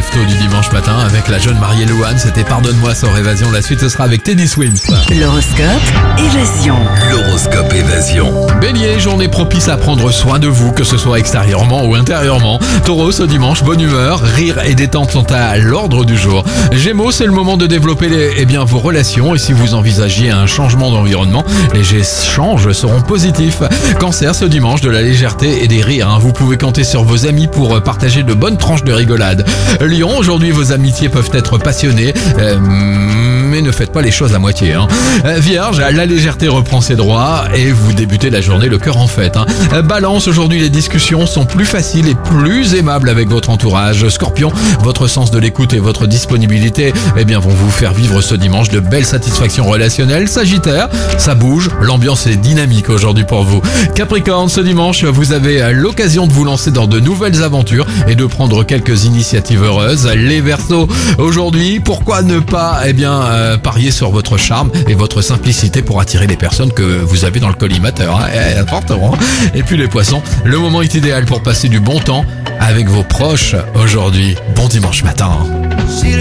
lève-tôt du dimanche matin avec la jeune Marie-Louane. C'était Pardonne-moi sur Évasion. La suite, ce sera avec Teddy Swims. L'horoscope Évasion. L'horoscope Évasion. Bélier, journée propice à prendre soin de vous, que ce soit extérieurement ou intérieurement. Taureau, ce dimanche, bonne humeur, rire et détente sont à l'ordre du jour. Gémeaux, c'est le moment de développer vos relations et si vous envisagez un changement d'environnement, les échanges seront positifs. Cancer, ce dimanche, de la légèreté et des rires. Vous pouvez compter sur vos amis pour partager de bonnes tranches de rigolade. Lion, aujourd'hui, vos amitiés peuvent être passionnées, mais ne faites pas les choses à moitié. Vierge, la légèreté reprend ses droits et vous débutez la journée le cœur en fête. Balance, aujourd'hui, les discussions sont plus faciles et plus aimables avec votre entourage. Scorpion, votre sens de l'écoute et votre disponibilité vont vous faire vivre ce dimanche de belles satisfactions relationnelles. Sagittaire, ça bouge, l'ambiance est dynamique aujourd'hui pour vous. Capricorne, ce dimanche, vous avez l'occasion de vous lancer dans de nouvelles aventures et de prendre quelques initiatives heureuses. Les Verseaux, aujourd'hui, pourquoi ne pas parier sur votre charme et votre simplicité pour attirer les personnes que vous avez dans le collimateur. Important. Et puis les Poissons, le moment est idéal pour passer du bon temps avec vos proches aujourd'hui. Bon dimanche matin.